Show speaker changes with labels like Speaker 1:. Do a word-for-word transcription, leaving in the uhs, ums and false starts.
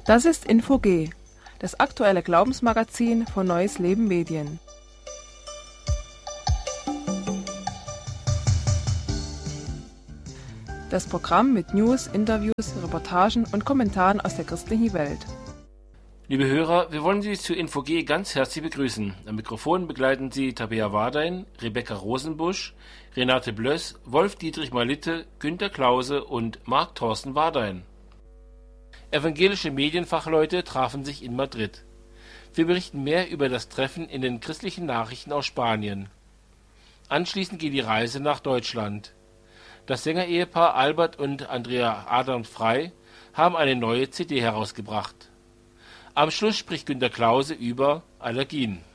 Speaker 1: Das ist Info G, das aktuelle Glaubensmagazin von Neues Leben Medien. Das Programm mit News, Interviews, Reportagen und Kommentaren aus der christlichen Welt.
Speaker 2: Liebe Hörer, wir wollen Sie zu Info G ganz herzlich begrüßen. Am Mikrofon begleiten Sie Tabea Wardein, Rebecca Rosenbusch, Renate Blöss, Wolf-Dietrich Malitte, Günter Klause und Marc Thorsten Wardein. Evangelische Medienfachleute trafen sich in Madrid. Wir berichten mehr über das Treffen in den christlichen Nachrichten aus Spanien. Anschließend geht die Reise nach Deutschland. Das Sängerehepaar Albert und Andrea Adam Frei haben eine neue C D herausgebracht. Am Schluss spricht Günter Klause über Allergien.